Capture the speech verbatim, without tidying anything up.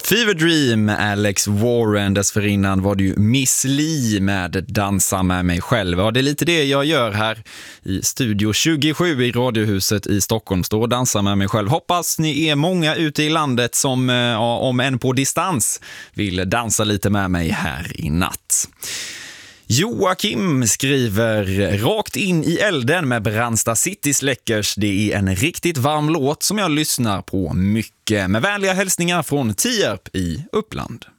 Fever Dream, Alex Warren. Dessförinnan var det ju Miss Li med Dansa med mig själv. Ja, det är lite det jag gör här i Studio tjugosju i Radiohuset i Stockholm. Står och dansar med mig själv. Hoppas ni är många ute i landet som, ja, om än på distans, vill dansa lite med mig här i natt. Joakim skriver rakt in i elden med Brandsta City Släckers. Det är en riktigt varm låt som jag lyssnar på mycket. Med vänliga hälsningar från Tierp i Uppland.